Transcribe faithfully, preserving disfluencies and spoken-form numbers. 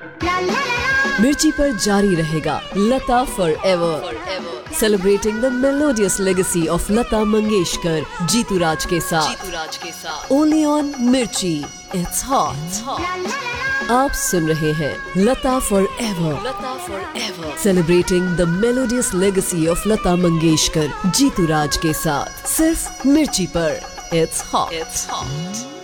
मिर्ची पर जारी रहेगा लता for ever, celebrating the melodious legacy of Lata Mangeshkar Jitu राज के साथ। ओनली ऑन मिर्ची, इट्स हॉट। आप सुन रहे हैं लता for ever, Lata for ever, celebrating the melodious legacy of Lata Mangeshkar Jitu राज के साथ, सिर्फ मिर्ची पर। It's hot.